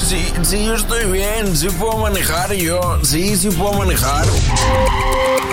Sí, yo estoy bien. Sí puedo manejar yo. Sí puedo manejar.